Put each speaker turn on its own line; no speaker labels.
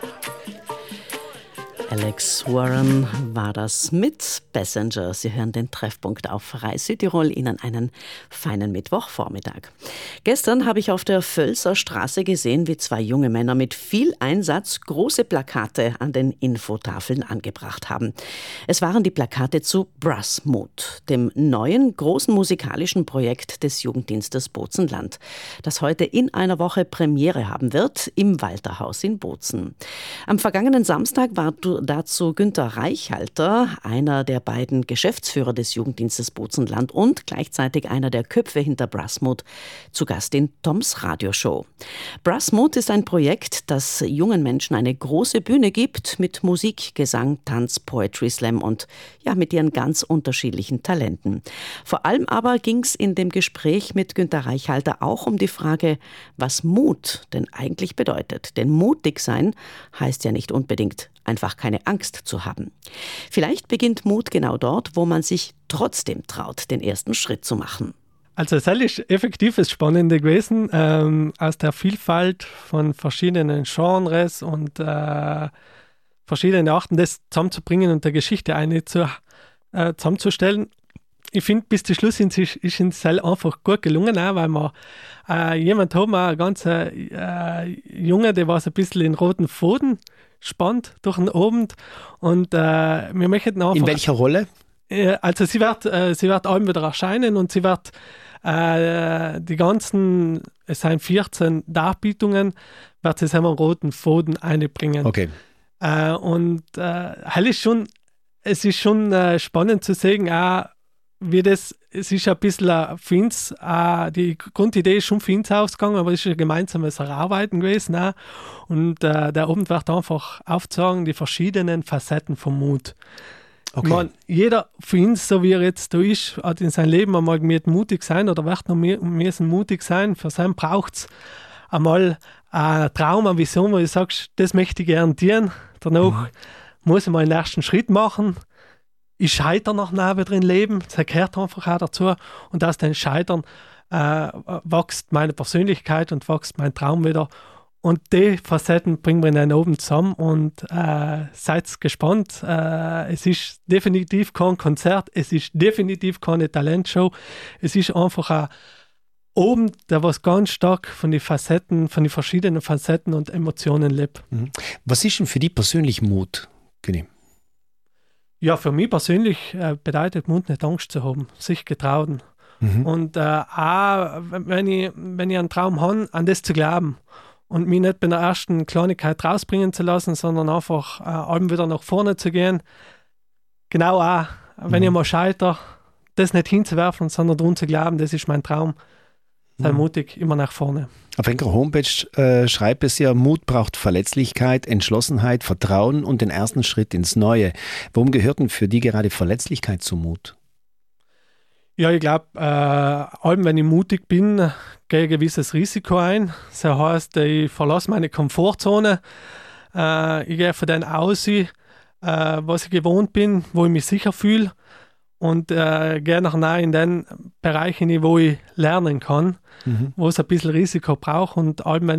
Alex Warren war das mit Passenger. Sie hören den Treffpunkt auf Rai Südtirol. Ihnen einen feinen Mittwochvormittag. Gestern habe ich auf der Völser Straße gesehen, wie zwei junge Männer mit viel Einsatz große Plakate an den Infotafeln angebracht haben. Es waren die Plakate zu Brass Mood, dem neuen großen musikalischen Projekt des Jugenddienstes Bozen-Land, das heute in einer Woche Premiere haben wird im Walterhaus in Bozen. Am vergangenen Samstag war dazu Günther Reichhalter, einer der beiden Geschäftsführer des Jugenddienstes Bozen-Land und gleichzeitig einer der Köpfe hinter Brass Mood, zu Gast in Toms Radioshow. Brass Mood ist ein Projekt, das jungen Menschen eine große Bühne gibt mit Musik, Gesang, Tanz, Poetry Slam und mit ihren ganz unterschiedlichen Talenten. Vor allem aber ging es in dem Gespräch mit Günther Reichhalter auch um die Frage, was Mut denn eigentlich bedeutet. Denn mutig sein heißt ja nicht unbedingt einfach keine Angst zu haben. Vielleicht beginnt Mut genau dort, wo man sich trotzdem traut, den ersten Schritt zu machen.
Also es ist effektiv das Spannende gewesen, aus der Vielfalt von verschiedenen Genres und verschiedene Arten, das zusammenzubringen und der Geschichte zusammenzustellen. Ich finde, bis zum Schluss ist es einfach gut gelungen, auch, weil wir jemand haben, ein ganz Junge, der war so ein bisschen in roten Faden spannt durch den Abend und wir möchten einfach...
In welcher Rolle?
Also sie wird abends wieder erscheinen und sie wird die ganzen, es sind 14 Darbietungen, wird sie einen roten Faden einbringen.
Okay.
Es ist schon spannend zu sehen, auch wie das, es ist ein bisschen für uns, die Grundidee ist schon für uns ausgegangen, aber es ist ein gemeinsames Erarbeiten gewesen. Auch. Und der Abend wird einfach aufzeigen, die verschiedenen Facetten vom Mut. Okay. Ich meine, jeder von uns, so wie er jetzt da ist, hat in seinem Leben einmal mutig sein oder wird noch müssen mutig sein. Für sein braucht es einmal einen Traum, eine Vision, wo du sagst, das möchte ich gerne tun. Danach muss ich mal den ersten Schritt machen. Ich scheitere noch neben drin leben, das gehört einfach auch dazu. Und aus dem Scheitern wächst meine Persönlichkeit und wächst mein Traum wieder. Und die Facetten bringen wir dann oben zusammen und seid gespannt. Es ist definitiv kein Konzert, es ist definitiv keine Talentshow. Es ist einfach ein Abend, der was ganz stark von den verschiedenen Facetten und Emotionen lebt.
Was ist denn für dich persönlich Mut? Genau.
Ja, für mich persönlich bedeutet Mut nicht Angst zu haben, sich getrauen. Und auch, wenn ich einen Traum habe, an das zu glauben und mich nicht bei der ersten Kleinigkeit rausbringen zu lassen, sondern einfach abends wieder nach vorne zu gehen. Genau auch, wenn ich mal scheitere, das nicht hinzuwerfen, sondern daran zu glauben, das ist mein Traum. Sei mutig, immer nach vorne.
Auf eurer Homepage schreibt es ja, Mut braucht Verletzlichkeit, Entschlossenheit, Vertrauen und den ersten Schritt ins Neue. Warum gehört denn für dich gerade Verletzlichkeit zum Mut?
Ja, ich glaube, wenn ich mutig bin, gehe ich ein gewisses Risiko ein. Das heißt, ich verlasse meine Komfortzone, ich gehe von dem aus, was ich gewohnt bin, wo ich mich sicher fühle. Und gehe nachher in den Bereichen, wo ich lernen kann, wo es ein bisschen Risiko braucht. Und allem, wenn